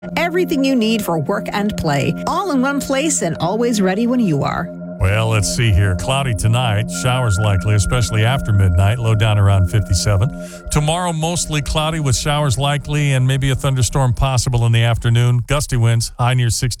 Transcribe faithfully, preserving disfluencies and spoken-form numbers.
Everything you need for work and play, all in one place and always ready when you are. Well, let's see here. Cloudy tonight. Showers likely, especially after midnight. Low down around fifty-seven. Tomorrow, mostly cloudy with showers likely and maybe a thunderstorm possible in the afternoon. Gusty winds, high near sixty.